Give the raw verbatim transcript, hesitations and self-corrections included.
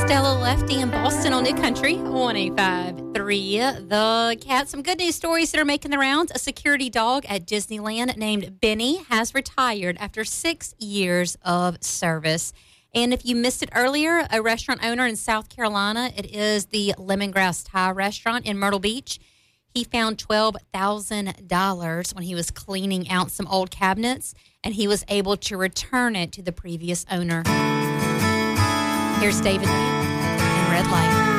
Stella Lefty in Boston on New Country one eighty-five point three. The Cat. Some good news stories that are making the rounds. A security dog at Disneyland named Benny has retired after six years of service. And if you missed it earlier, a restaurant owner in South Carolina, it is the Lemongrass Thai restaurant in Myrtle Beach. He found twelve thousand dollars when he was cleaning out some old cabinets, and he was able to return it to the previous owner. Here's David Lamb in Red Light.